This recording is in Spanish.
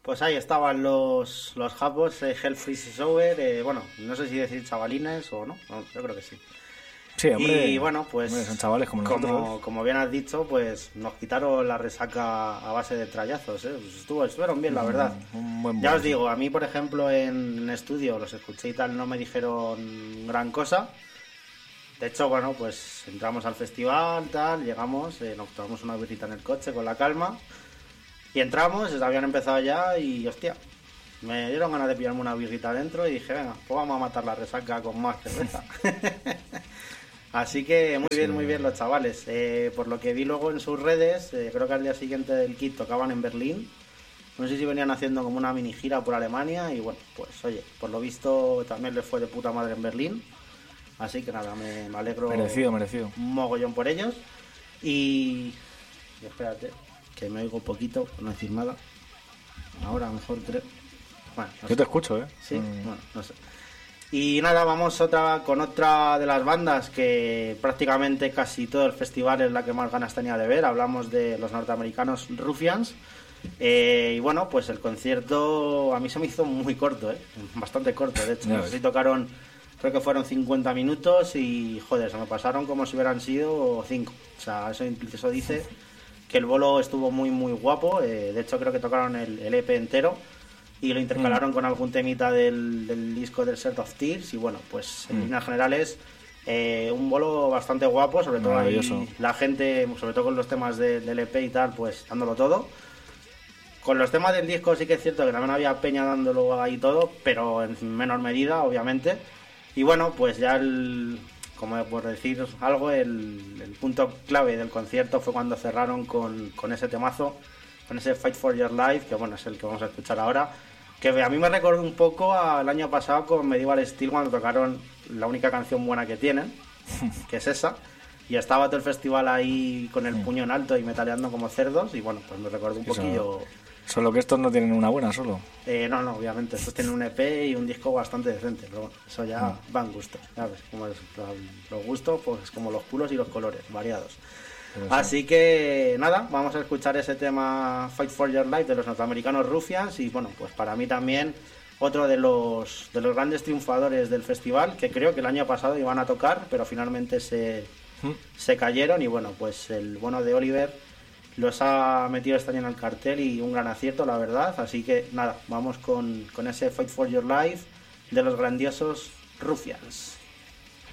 Pues ahí estaban los japos, Hell Freezes Over, bueno, no sé si decir chavalines o no, yo creo que sí. Sí, hombre. Y bueno, pues hombre, son chavales como nosotros. como bien has dicho, pues nos quitaron la resaca a base de trallazos, pues estuvieron bien, la verdad. Un buen Ya buen. os digo, a mí por ejemplo en estudio los escuché y tal, no me dijeron gran cosa. De hecho, bueno, pues entramos al festival, tal, llegamos, nos tomamos una birrita en el coche con la calma y entramos, habían empezado ya y hostia, me dieron ganas de pillarme una birrita dentro y dije, venga, pues vamos a matar la resaca con más cerveza. Así que muy bien los chavales. Por lo que vi luego en sus redes, creo que al día siguiente del kit tocaban en Berlín. No sé si venían haciendo como una mini gira por Alemania y bueno, pues oye, por lo visto también les fue de puta madre en Berlín. Así que nada, me alegro Merecido. un mogollón por ellos. Y espérate, que me oigo poquito, por no decir nada. Ahora mejor creo. Bueno, no Yo sé. te escucho, ¿eh? Sí, bueno, no sé. Y nada, vamos con otra de las bandas que prácticamente casi todo el festival es la que más ganas tenía de ver. Hablamos de los norteamericanos Ruffians. Y bueno, pues el concierto a mí se me hizo muy corto, bastante corto. De hecho, no sé si tocaron, creo que fueron 50 minutos y joder, se me pasaron como si hubieran sido 5. O sea, eso dice que el bolo estuvo muy guapo. De hecho, creo que tocaron el EP entero y lo intercalaron con algún temita del disco del Set of Tears. Y bueno, pues en líneas generales un bolo bastante guapo, sobre todo ahí la gente, sobre todo con los temas del EP y tal, pues dándolo todo. Con los temas del disco sí que es cierto que también había peña dándolo ahí todo, pero en menor medida, obviamente. Y bueno, pues ya como por decir algo, el punto clave del concierto fue cuando cerraron con ese temazo, con ese Fight for Your Life, que bueno, es el que vamos a escuchar ahora, que a mí me recordó un poco al año pasado con Medieval Steel cuando tocaron la única canción buena que tienen, que es esa, y estaba todo el festival ahí con el puño en alto y metaleando como cerdos, y bueno, pues me recordó un poquillo... Solo que estos no tienen una buena solo. No, obviamente, estos tienen un EP y un disco bastante decente, pero bueno, eso ya va en gusto, ¿sabes? Como es, los gustos, pues como los culos y los colores, variados. Así que nada, vamos a escuchar ese tema Fight for Your Life de los norteamericanos Ruffians y bueno, pues para mí también otro de los grandes triunfadores del festival, que creo que el año pasado iban a tocar, pero finalmente se cayeron y bueno, pues el bueno de Oliver los ha metido este año en el cartel y un gran acierto, la verdad. Así que nada, vamos con ese Fight for Your Life de los grandiosos Ruffians.